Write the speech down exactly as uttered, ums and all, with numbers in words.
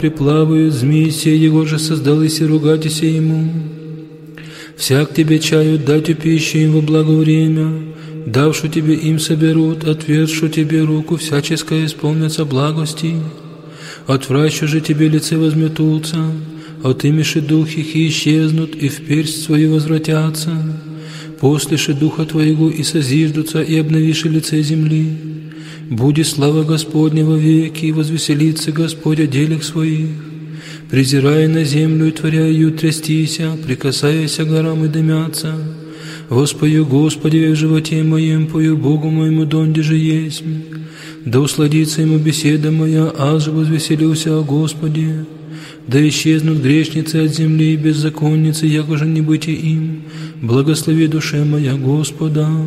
приплавают змеи сей, его же создал, и се ругайтеся ему. Всяк тебе чаю дать пищу им во благо время, давшу тебе им соберут, отвершу тебе руку, всяческое исполнятся благости. Отвращу же тебе лице возметутся, отымеши дух их и исчезнут, и в персть свою возвратятся. Послеши духа твоего и созиждутся, и обновиши лице земли. Будет слава Господня во веки, и возвеселится Господь о делах своих. Презирая на землю и творя ее трястися, прикасаясь к горам и дымятся. Воспою Господи в животе моем, пою Богу моему, донде же есть. Да усладится ему беседа моя, аз же возвеселился о Господе. Да исчезнут грешницы от земли и беззаконницы, яко же не быть им. Благослови душе моя Господа.